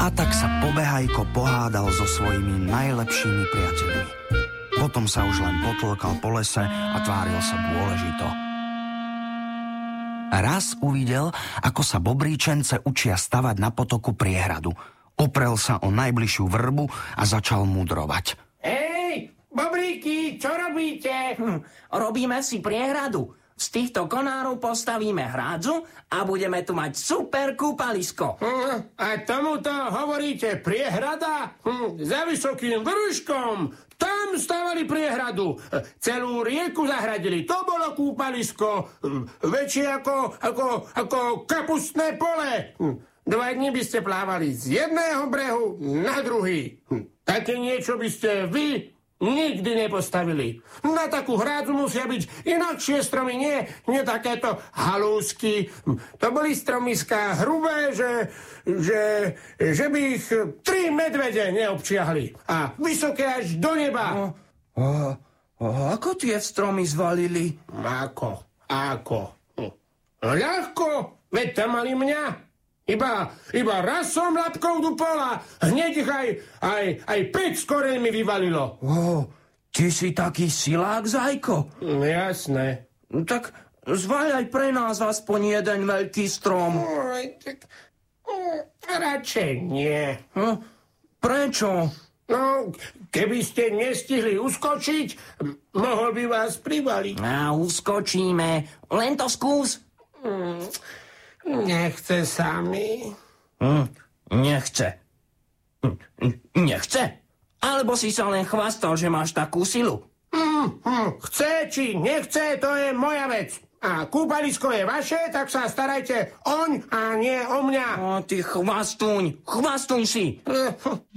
A tak sa Pobehajko pohádal so svojimi najlepšími priateľmi. Potom sa už len potlkal po lese a tváril sa dôležito. Raz uvidel, ako sa bobríčence učia stavať na potoku priehradu. Oprel sa o najbližšiu vrbu a začal mudrovať. Hej, bobríky, čo robíte? Robíme si priehradu. Z týchto konárov postavíme hrádzu a budeme tu mať super kúpalisko. A tomuto hovoríte priehrada? Za vysokým vrškom. Tam stavali priehradu. Celú rieku zahradili. To bolo kúpalisko. Väčšie ako kapustné pole. 2 dni by ste plávali z jedného brehu na druhý. Také niečo by ste vy nikdy nepostavili. Na takú hrádzu musia byť inakšie stromy, nie takéto halúsky. To boli stromiská hrubé, že by ich 3 medvede neobčiahli. A vysoké až do neba. Ako tie stromy zvalili? Ako? Ľahko, veď tam mali mňa. Iba raz som labkou dupol a hneď ich aj 5 z koreň mi vyvalilo. Ty si taký silák, Zajko. Jasné. Tak zvaľ aj pre nás aspoň jeden veľký strom. Radšej nie. Prečo? No, keby ste nestihli uskočiť, mohol by vás privaliť. Uskočíme. Len to skús. Nechce sa mi. Nechce. Nechce? Alebo si sa len chvastal, že máš takú silu? Chce či nechce, to je moja vec. A kúpalisko je vaše, tak sa starajte oň a nie o mňa. Ty chvastuň si.